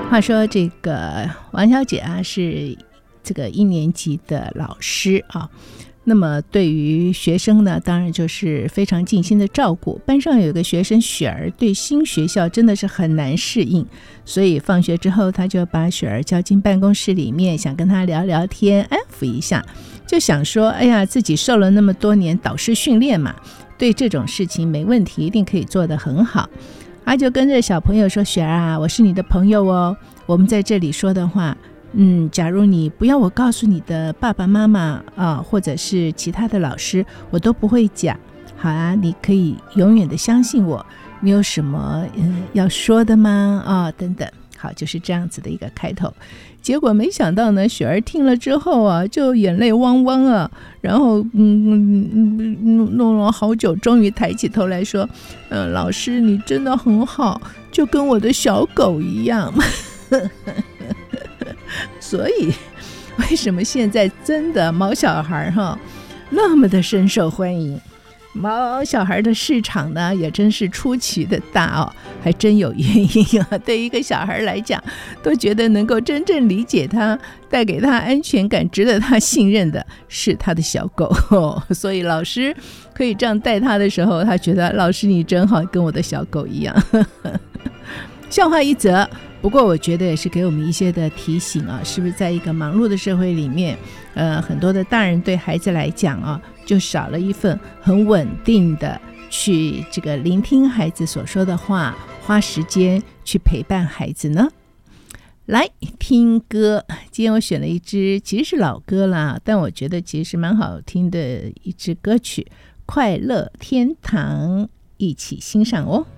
话说这个王小姐啊，是这个1年级的老师啊。那么对于学生呢，当然就是非常尽心的照顾。班上有个学生雪儿对新学校真的是很难适应，所以放学之后他就把雪儿叫进办公室里面，想跟他聊聊天，安抚一下。就想说，哎呀，自己受了那么多年导师训练嘛，对这种事情没问题，一定可以做得很好。他就跟着小朋友说，雪儿啊，我是你的朋友哦，我们在这里说的话，假如你不要我告诉你的爸爸妈妈啊，或者是其他的老师，我都不会讲。好啊，你可以永远的相信我。你有什么要说的吗？啊，等等。好，就是这样子的一个开头。结果没想到呢，雪儿听了之后啊，就眼泪汪汪啊，然后弄了好久，终于抬起头来说，老师你真的很好，就跟我的小狗一样。所以为什么现在真的毛小孩那么的深受欢迎？毛小孩的市场呢也真是出奇的大哦，还真有原因啊。对一个小孩来讲，都觉得能够真正理解他，带给他安全感，值得他信任的是他的小狗所以老师可以这样带他的时候，他觉得老师你真好，跟我的小狗一样。笑话一则，不过我觉得也是给我们一些的提醒啊，是不是在一个忙碌的社会里面，很多的大人对孩子来讲啊，就少了一份很稳定的去这个聆听孩子所说的话，花时间去陪伴孩子呢？来听歌，今天我选了一支其实是老歌啦，但我觉得其实是蛮好听的一支歌曲《快乐天堂》，一起欣赏哦。